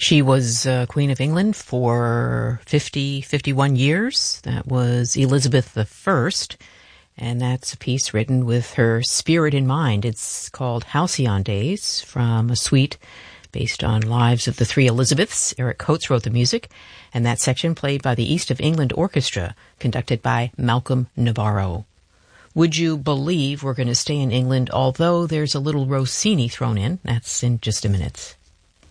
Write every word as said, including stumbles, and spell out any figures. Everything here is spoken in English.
She was uh, Queen of England for fifty, fifty-one years. That was Elizabeth the First, and that's a piece written with her spirit in mind. It's called Halcyon Days, from a suite based on Lives of the Three Elizabeths. Eric Coates wrote the music, and that section played by the East of England Orchestra, conducted by Malcolm Navarro. Would you believe we're going to stay in England, although there's a little Rossini thrown in? That's in just a minute.